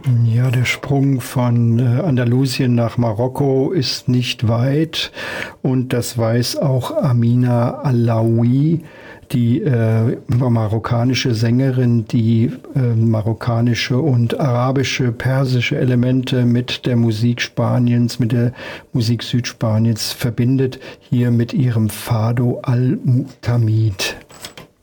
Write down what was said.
Ja, der Sprung von Andalusien nach Marokko ist nicht weit und das weiß auch Amina Alaoui, die marokkanische Sängerin, die marokkanische und arabische, persische Elemente mit der Musik Spaniens, mit der Musik Südspaniens verbindet, hier mit ihrem Fado al-Mutamid.